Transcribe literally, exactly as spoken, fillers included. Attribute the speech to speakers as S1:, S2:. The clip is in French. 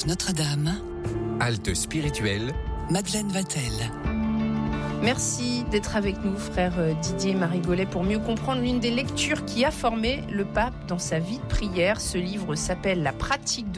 S1: Basilique Notre-Dame.
S2: Halte spirituelle.
S1: Madeleine Vatel.
S3: Merci d'être avec nous, frère Didier et Marie Gollet, pour mieux comprendre l'une des lectures qui a formé le pape dans sa vie de prière. Ce livre s'appelle « La pratique de